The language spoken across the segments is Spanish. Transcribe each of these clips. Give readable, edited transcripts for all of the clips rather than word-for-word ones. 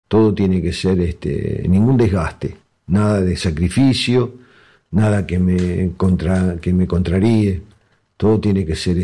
todo tiene que ser ningún desgaste, nada de sacrificio, nada que me contraríe, todo tiene que ser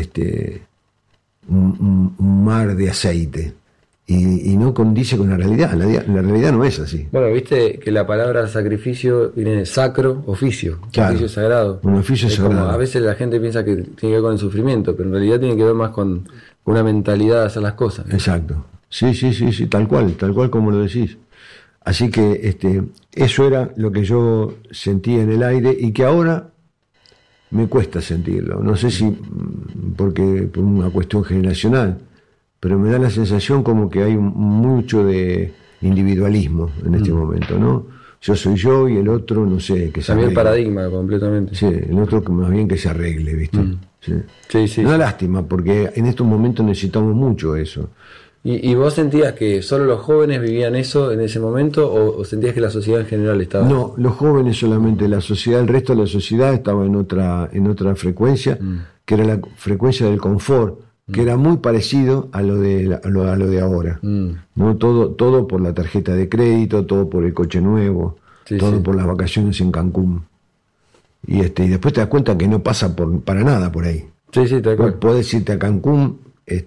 un mar de aceite. Y no condice con la realidad. La realidad no es así. Bueno, viste que la palabra sacrificio viene de sacro, oficio. Claro, oficio sagrado. Un oficio sagrado. Como a veces la gente piensa que tiene que ver con el sufrimiento, pero en realidad tiene que ver más con una mentalidad de hacer las cosas. Exacto. Sí, tal cual como lo decís. Así que eso era lo que yo sentía en el aire y que ahora me cuesta sentirlo. No sé si por una cuestión generacional, pero me da la sensación como que hay mucho de individualismo en este momento, ¿no? Yo soy yo y el otro, no sé, que se arregle. También paradigma completamente. Sí, el otro que más bien que se arregle, ¿viste? Sí. Una lástima, porque en estos momentos necesitamos mucho eso. ¿Y vos sentías que solo los jóvenes vivían eso en ese momento o sentías que la sociedad en general estaba...? No, los jóvenes solamente, la sociedad, el resto de la sociedad estaba en otra frecuencia, que era la frecuencia del confort, que era muy parecido a lo de ahora. ¿No? Todo por la tarjeta de crédito, todo por el coche nuevo, todo por las vacaciones en Cancún. Y después te das cuenta que no pasa para nada por ahí. Sí, tal cual. Podés irte a Cancún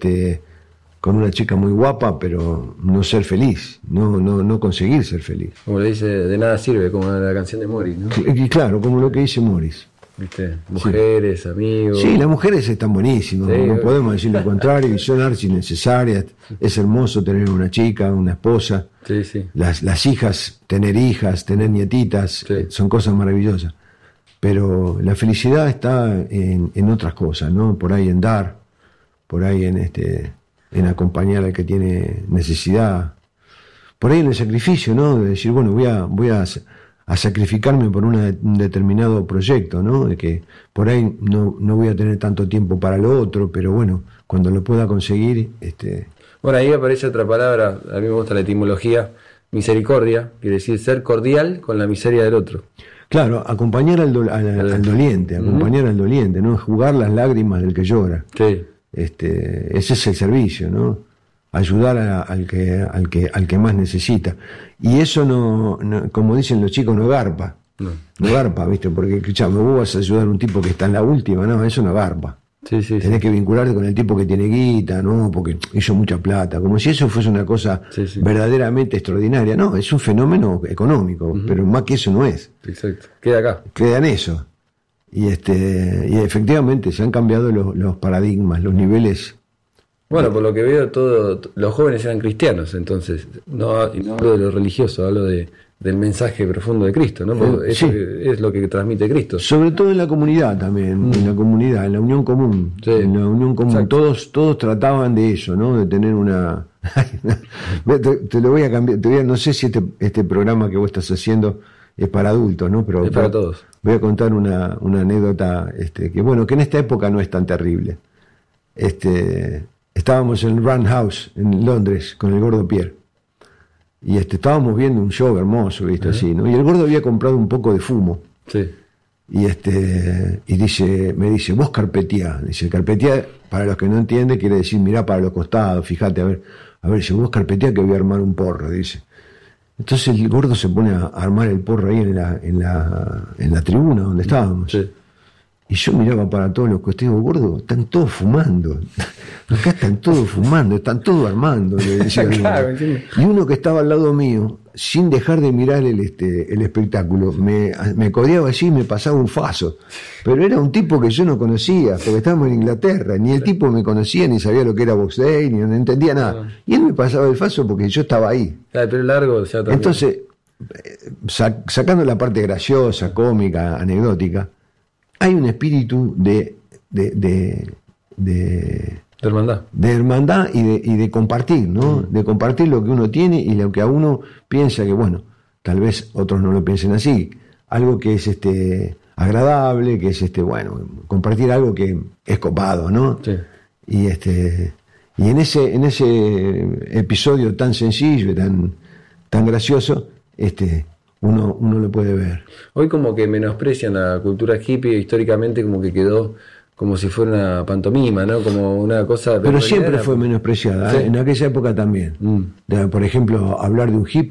con una chica muy guapa, pero no ser feliz, no conseguir ser feliz. Como le dice, de nada sirve, como la canción de Morris, ¿no? Y claro, como lo que dice Morris. ¿Viste? Mujeres, amigos. Sí, las mujeres están buenísimas, no podemos decir lo contrario, y son archi necesarias. Es hermoso tener una chica, una esposa. Sí. Las hijas, tener nietitas, son cosas maravillosas. Pero la felicidad está en otras cosas, ¿no? Por ahí en dar, por ahí en acompañar al que tiene necesidad, por ahí en el sacrificio, ¿no? De decir, bueno, voy a sacrificarme por un determinado proyecto, ¿no? De que por ahí no voy a tener tanto tiempo para lo otro, pero bueno, cuando lo pueda conseguir... Bueno, ahí aparece otra palabra, a mí me gusta la etimología, misericordia, quiere decir ser cordial con la miseria del otro. Claro, acompañar al doliente, al doliente, ¿no? Jugar las lágrimas del que llora. Sí. Ese es el servicio, ¿no? Ayudar al que más necesita. Y eso no, como dicen los chicos, no garpa. No garpa, ¿viste? Porque, escuchame, vos vas a ayudar a un tipo que está en la última, no, eso no garpa. Sí. Tenés que vincularte con el tipo que tiene guita, ¿no? Porque hizo mucha plata. Como si eso fuese una cosa verdaderamente extraordinaria. No, es un fenómeno económico, pero más que eso no es. Exacto. Queda acá. Queda en eso. Y efectivamente se han cambiado los paradigmas, los niveles. Bueno, por lo que veo, los jóvenes eran cristianos, entonces, y no hablo de lo religioso, hablo del mensaje profundo de Cristo, ¿no? Porque eso es lo que transmite Cristo. Sobre todo en la comunidad también, en la comunidad, en la unión común. Sí. En la unión común, todos trataban de eso, ¿no? De tener una... te lo voy a cambiar, no sé si este programa que vos estás haciendo es para adultos, ¿no? Pero es para todos. Voy a contar una anécdota que en esta época no es tan terrible. Estábamos en el Roundhouse en Londres con el Gordo Pierre y estábamos viendo un show hermoso, ¿viste? Así, ¿no? Y el Gordo había comprado un poco de fumo. Sí. Y me dice, vos carpeteá. Dice, carpeteá, para los que no entienden, quiere decir mirá para los costados, fíjate, a ver, dice, vos carpeteá que voy a armar un porro, dice. Entonces el Gordo se pone a armar el porro ahí en la tribuna donde estábamos. Sí. Y yo miraba para todos los costados, Gordo, están todos fumando. Acá están todos fumando, están todos armando. Le decía claro, y uno que estaba al lado mío, sin dejar de mirar el espectáculo, me codeaba allí y me pasaba un faso. Pero era un tipo que yo no conocía, porque estábamos en Inglaterra, ni el tipo me conocía, ni sabía lo que era box day, ni no entendía nada. Y él me pasaba el faso porque yo estaba ahí. El pelo largo, ya también. Entonces, sacando la parte graciosa, cómica, anecdótica, hay un espíritu de hermandad. De hermandad y de compartir, ¿no? De compartir lo que uno tiene y lo que a uno piensa que, bueno, tal vez otros no lo piensen así. Algo que es agradable, que es compartir algo que es copado, ¿no? Sí. Y en ese episodio tan sencillo y tan gracioso, uno lo puede ver. Hoy como que menosprecian la cultura hippie, históricamente como que quedó como si fuera una pantomima, ¿no? Como una cosa... Pero siempre fue menospreciada, sí. En aquella época también. Por ejemplo, hablar de un hippie